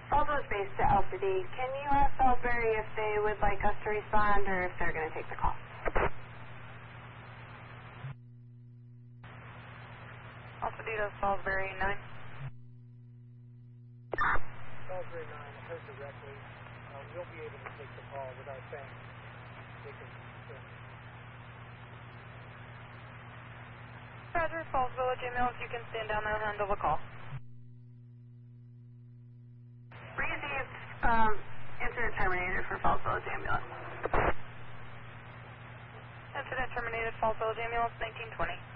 Fallsville is based at Alpha D. Can you ask Salisbury if they would like us to respond or if they're going to take the call? Alpha D to Salisbury 9. Salisbury 9, I heard directly. We'll be able to take the call without saying they can. Roger, Fallsville, J-Mill, if you can stand down there and handle the call. Received incident terminated for Fallsville ambulance. Incident terminated, Fallsville ambulance 1920.